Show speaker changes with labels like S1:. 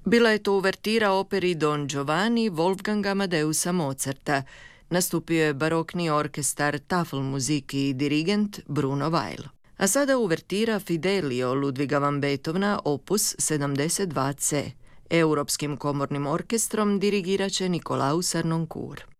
S1: Bila je to uvertira operi Don Giovanni Wolfganga Amadeusa Mozarta. Nastupio je barokni orkestar Tafelmusik i dirigent Bruno Weil. A sada uvertira Fidelio Ludviga van Beethovna opus 72C. Europskim komornim orkestrom dirigirat će Nikolaus Harnoncourt.